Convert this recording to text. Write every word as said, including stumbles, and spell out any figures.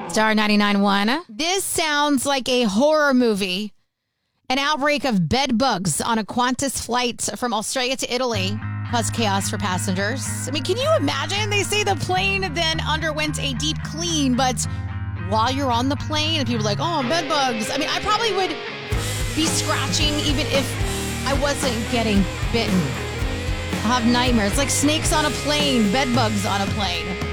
Star ninety-nine point one. This sounds like a horror movie. An outbreak of bed bugs on a Qantas flight from Australia to Italy caused chaos for passengers. I mean, can you imagine? They say the plane then underwent a deep clean, but while you're on the plane and people are like, oh, bed bugs. I mean, I probably would be scratching even if I wasn't getting bitten. I'll have nightmares. It's like snakes on a plane, bed bugs on a plane.